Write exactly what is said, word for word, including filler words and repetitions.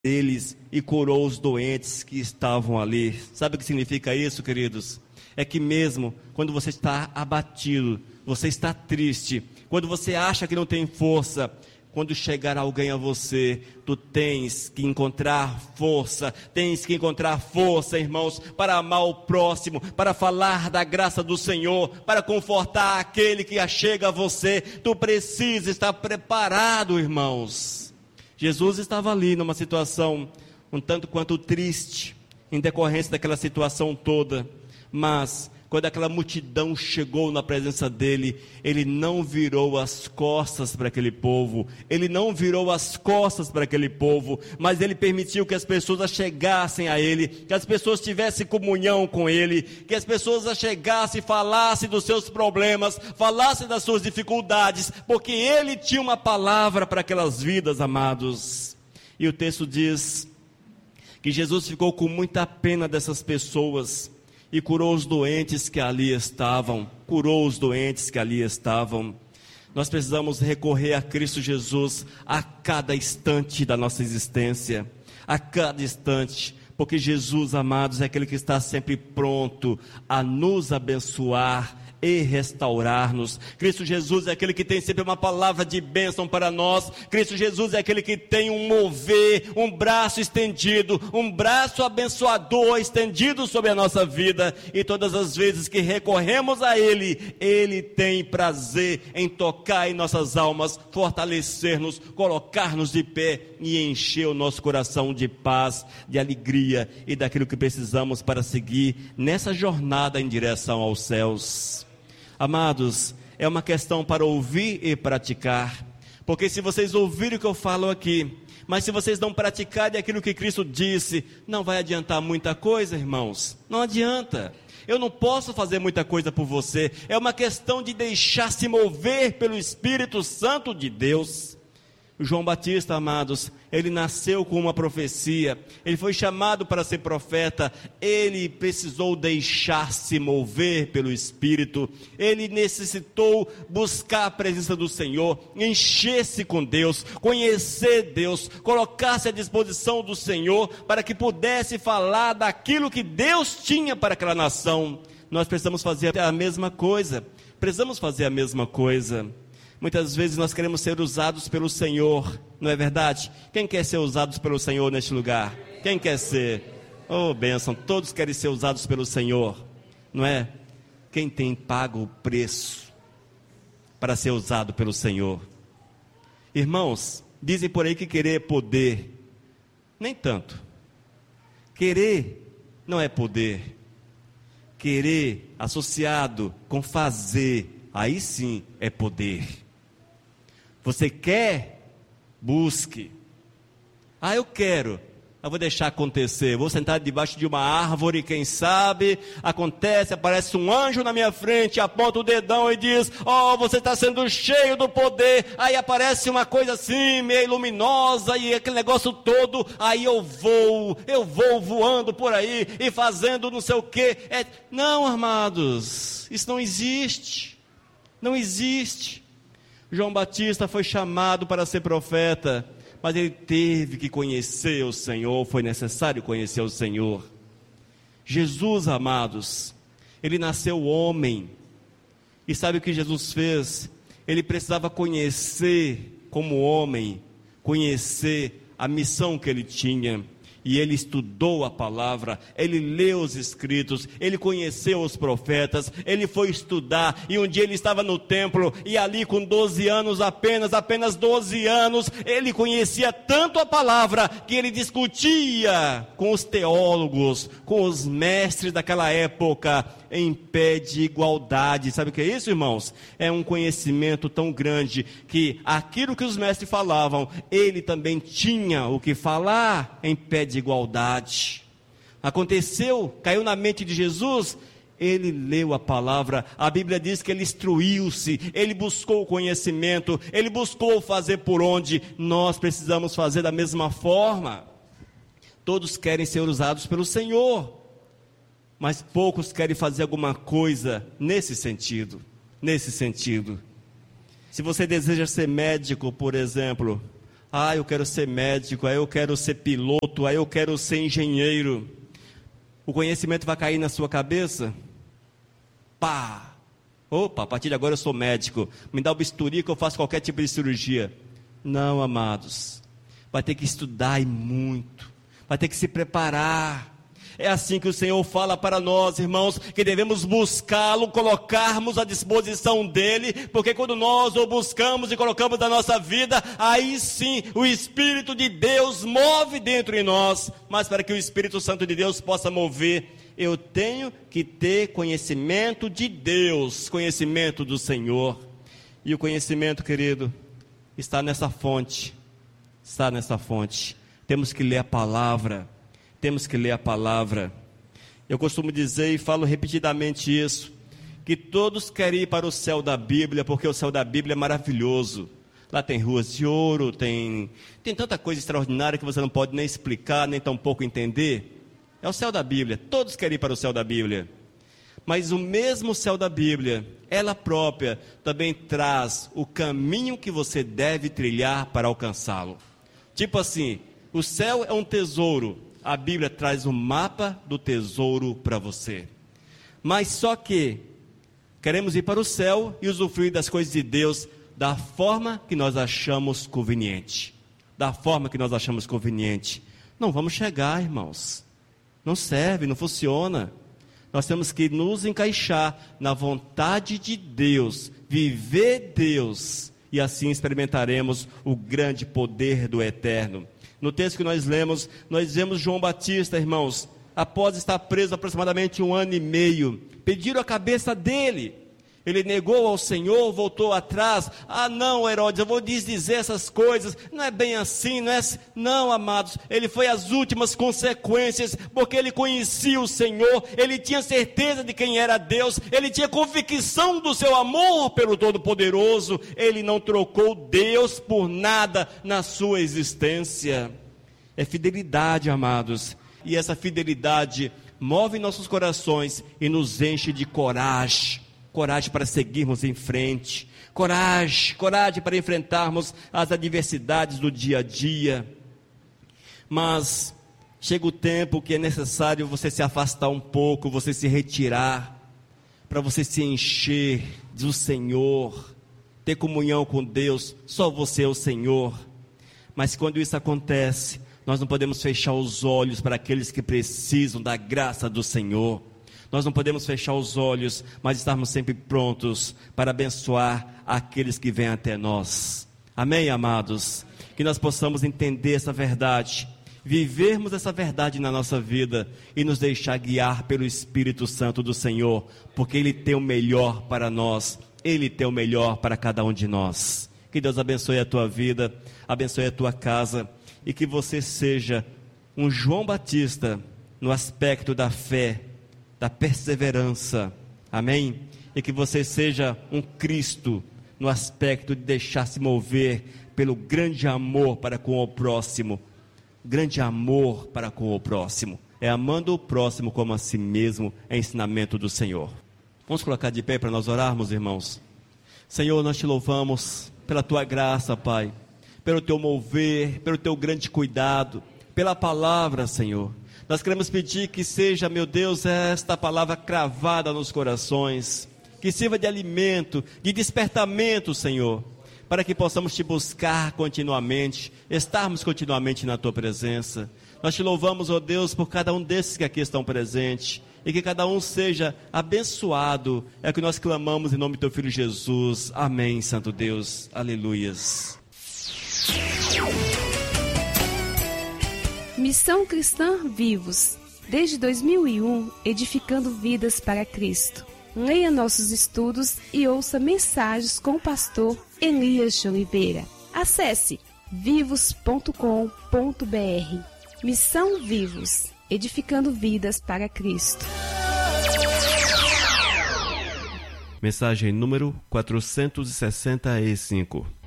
deles e curou os doentes que estavam ali. Sabe o que significa isso, queridos? É que mesmo quando você está abatido, você está triste, quando você acha que não tem força, quando chegar alguém a você, tu tens que encontrar força, tens que encontrar força, irmãos, para amar o próximo, para falar da graça do Senhor, para confortar aquele que chega a você. Tu precisa estar preparado, irmãos. Jesus estava ali numa situação um tanto quanto triste, em decorrência daquela situação toda, mas quando aquela multidão chegou na presença dele, ele não virou as costas para aquele povo, ele não virou as costas para aquele povo, mas ele permitiu que as pessoas chegassem a ele, que as pessoas tivessem comunhão com ele, que as pessoas chegassem e falassem dos seus problemas, falassem das suas dificuldades, porque ele tinha uma palavra para aquelas vidas, amados. E o texto diz que Jesus ficou com muita pena dessas pessoas, e curou os doentes que ali estavam, curou os doentes que ali estavam. Nós precisamos recorrer a Cristo Jesus a cada instante da nossa existência, a cada instante, porque Jesus, amados, é aquele que está sempre pronto a nos abençoar e restaurar-nos. Cristo Jesus é aquele que tem sempre uma palavra de bênção para nós. Cristo Jesus é aquele que tem um mover, um braço estendido, um braço abençoador estendido sobre a nossa vida, e todas as vezes que recorremos a Ele, Ele tem prazer em tocar em nossas almas, fortalecer-nos, colocar-nos de pé e encher o nosso coração de paz, de alegria e daquilo que precisamos para seguir nessa jornada em direção aos céus. Amados, é uma questão para ouvir e praticar, porque se vocês ouvirem o que eu falo aqui, mas se vocês não praticarem aquilo que Cristo disse, não vai adiantar muita coisa, irmãos, não adianta. Eu não posso fazer muita coisa por você, é uma questão de deixar-se mover pelo Espírito Santo de Deus. João Batista, amados, ele nasceu com uma profecia, ele foi chamado para ser profeta, ele precisou deixar-se mover pelo Espírito, ele necessitou buscar a presença do Senhor, encher-se com Deus, conhecer Deus, colocar-se à disposição do Senhor, para que pudesse falar daquilo que Deus tinha para aquela nação. Nós precisamos fazer a mesma coisa, precisamos fazer a mesma coisa. Muitas vezes nós queremos ser usados pelo Senhor, não é verdade? Quem quer ser usado pelo Senhor neste lugar? Quem quer ser? Oh, bênção, todos querem ser usados pelo Senhor, não é? Quem tem pago o preço para ser usado pelo Senhor? Irmãos, dizem por aí que querer é poder. Nem tanto. Querer não é poder. Querer associado com fazer, aí sim é poder. Você quer? Busque. Ah, eu quero. Eu vou deixar acontecer. Vou sentar debaixo de uma árvore, quem sabe, acontece, aparece um anjo na minha frente, aponta o dedão e diz: oh, você está sendo cheio do poder. Aí aparece uma coisa assim, meio luminosa, e aquele negócio todo, aí eu vou, eu vou voando por aí, e fazendo não sei o quê. É... Não, amados, isso não existe. Não existe. João Batista foi chamado para ser profeta, mas ele teve que conhecer o Senhor, foi necessário conhecer o Senhor. Jesus, amados, ele nasceu homem, e sabe o que Jesus fez? Ele precisava conhecer como homem, conhecer a missão que ele tinha, e ele estudou a palavra, ele leu os escritos, ele conheceu os profetas, ele foi estudar, e um dia ele estava no templo, e ali com doze anos apenas, apenas doze anos, ele conhecia tanto a palavra, que ele discutia com os teólogos, com os mestres daquela época, em pé de igualdade. Sabe o que é isso, irmãos? É um conhecimento tão grande, que aquilo que os mestres falavam, ele também tinha o que falar, em pé de igualdade. Aconteceu, caiu na mente de Jesus, ele leu a palavra, a Bíblia diz que ele instruiu-se, ele buscou o conhecimento, ele buscou fazer por onde. Nós precisamos fazer da mesma forma. Todos querem ser usados pelo Senhor, mas poucos querem fazer alguma coisa nesse sentido, nesse sentido. Se você deseja ser médico, por exemplo, Ah, eu quero ser médico, ah, eu quero ser piloto, ah, eu quero ser engenheiro. O conhecimento vai cair na sua cabeça? Pá! Opa, a partir de agora eu sou médico. Me dá o bisturi que eu faço qualquer tipo de cirurgia. Não, amados. Vai ter que estudar e muito. Vai ter que se preparar. É assim que o Senhor fala para nós, irmãos, que devemos buscá-lo, colocarmos à disposição dele, porque quando nós o buscamos e colocamos na nossa vida, aí sim o Espírito de Deus move dentro de nós. Mas para que o Espírito Santo de Deus possa mover, eu tenho que ter conhecimento de Deus, conhecimento do Senhor. E o conhecimento, querido, está nessa fonte, está nessa fonte. Temos que ler a palavra. Temos que ler a palavra. Eu costumo dizer e falo repetidamente isso, que todos querem ir para o céu da Bíblia, porque o céu da Bíblia é maravilhoso. Lá tem ruas de ouro, tem, tem tanta coisa extraordinária que você não pode nem explicar, nem tampouco entender. É o céu da Bíblia, todos querem ir para o céu da Bíblia. Mas o mesmo céu da Bíblia, ela própria, também traz o caminho que você deve trilhar para alcançá-lo. Tipo assim, o céu é um tesouro. A Bíblia traz o mapa do tesouro para você. Mas só que queremos ir para o céu e usufruir das coisas de Deus da forma que nós achamos conveniente. Da forma que nós achamos conveniente. Não vamos chegar, irmãos. Não serve, não funciona. Nós temos que nos encaixar na vontade de Deus, viver Deus, e assim experimentaremos o grande poder do Eterno. No texto que nós lemos, nós vemos João Batista, irmãos, após estar preso aproximadamente um ano e meio, pediram a cabeça dele. Ele negou ao Senhor, voltou atrás. Ah não, Herodes, eu vou desdizer essas coisas, não é bem assim, não é assim. Não, amados, ele foi às últimas consequências, porque ele conhecia o Senhor, ele tinha certeza de quem era Deus, ele tinha convicção do seu amor pelo Todo-Poderoso, ele não trocou Deus por nada na sua existência. É fidelidade, amados, e essa fidelidade move nossos corações e nos enche de coragem. Coragem para seguirmos em frente, coragem, coragem para enfrentarmos as adversidades do dia a dia. Mas chega o tempo que é necessário você se afastar um pouco, você se retirar, para você se encher do Senhor, ter comunhão com Deus, só você é o Senhor. Mas quando isso acontece, nós não podemos fechar os olhos para aqueles que precisam da graça do Senhor. Nós não podemos fechar os olhos, mas estarmos sempre prontos para abençoar aqueles que vêm até nós. Amém, amados? Que nós possamos entender essa verdade, vivermos essa verdade na nossa vida e nos deixar guiar pelo Espírito Santo do Senhor, porque Ele tem o melhor para nós, Ele tem o melhor para cada um de nós. Que Deus abençoe a tua vida, abençoe a tua casa e que você seja um João Batista no aspecto da fé, da perseverança, amém? E que você seja um Cristo no aspecto de deixar-se mover pelo grande amor para com o próximo, grande amor para com o próximo, é amando o próximo como a si mesmo, é ensinamento do Senhor. Vamos colocar de pé para nós orarmos, irmãos. Senhor, nós te louvamos pela tua graça, Pai, pelo teu mover, pelo teu grande cuidado, pela palavra, Senhor. Nós queremos pedir que seja, meu Deus, esta palavra cravada nos corações, que sirva de alimento, de despertamento, Senhor, para que possamos te buscar continuamente, estarmos continuamente na tua presença. Nós te louvamos, ó Deus, por cada um desses que aqui estão presentes, e que cada um seja abençoado, é o que nós clamamos em nome do teu Filho Jesus. Amém, Santo Deus, aleluias. Missão Cristã Vivos, desde dois mil e um, edificando vidas para Cristo. Leia nossos estudos e ouça mensagens com o pastor Elias de Oliveira. Acesse vivos ponto com ponto br. Missão Vivos, edificando vidas para Cristo. Mensagem número quatrocentos e sessenta e cinco.